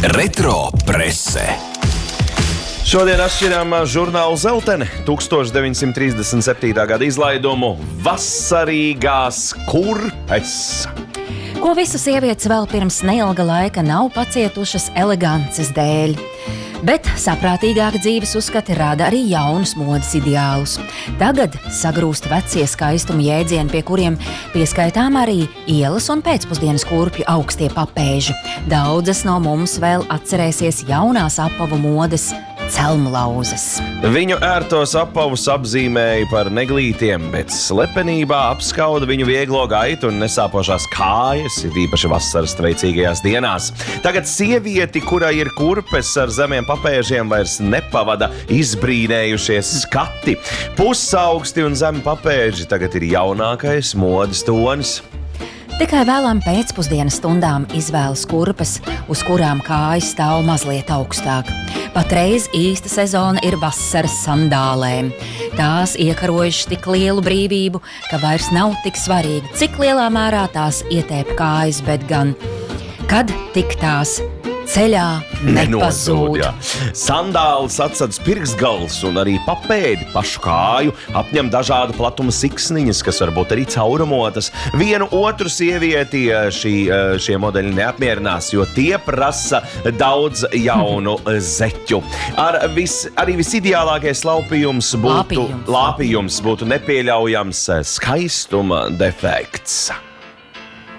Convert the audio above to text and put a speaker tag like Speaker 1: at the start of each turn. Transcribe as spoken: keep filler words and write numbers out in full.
Speaker 1: Retro prese. Šodien atšķirām žurnālu Zeltene tūkstoš deviņsimt trīsdesmit septītā gada izlaidumu Vasarīgās kurpes.
Speaker 2: Ko visu sievietes vēl pirms neilga laika nav pacietušas elegances dēļ. Bet saprātīgāka dzīves uzskati rada arī jaunus modes ideālus. Tagad sagrūst vecie skaistuma jēdzieni, pie kuriem pieskaitām arī ielas un pēcpusdienas kurpju augstie papēži. Daudzas no mums vēl atcerēsies jaunās apavu modes celmlauzes.
Speaker 3: Viņu ērtos apavus apzīmēja par neglītiem, bet slepenībā apskauda viņu vieglo gaitu un nesāpošās kājas, īpaši vasaras veicīgajās dienās. Tagad sievieti, kurai ir kurpes ar zemiem papēžiem, vairs nepavada izbrīnējušies skati. Pusaugsti un zemi papēži tagad ir jaunākais modes tonis.
Speaker 2: Tikai vēlām pēcpusdienas stundām izvēlas kurpes, uz kurām kājas stāv mazliet augstāk. Patreiz īsta sezona ir vasaras sandālēm. Tās iekarojušas tik lielu brīvību, ka vairs nav tik svarīgi, cik lielā mērā tās ietēp kājas, bet gan kad tik tās ceļā nepazūd.
Speaker 3: Sandāls atsadz pirkstgals un arī papēdi pašu kāju apņem dažādu platuma siksniņas, kas varbūt arī caurumotas. Vienu otru sievieti šī, šie modeļi neapmierinās, jo tie prasa daudz jaunu zeķu. Ar vis, arī visideālākais laupījums būtu,
Speaker 2: lāpījums.
Speaker 3: lāpījums būtu nepieļaujams skaistuma defekts.